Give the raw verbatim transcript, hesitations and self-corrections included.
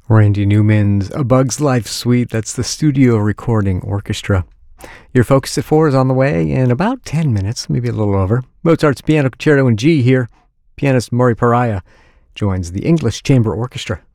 Randy Newman's A Bug's Life Suite. That's the Studio Recording Orchestra. Your Focus at four is on the way in about ten minutes, maybe a little over. Mozart's Piano Concerto in G here. Pianist Maury Pariah joins the English Chamber Orchestra.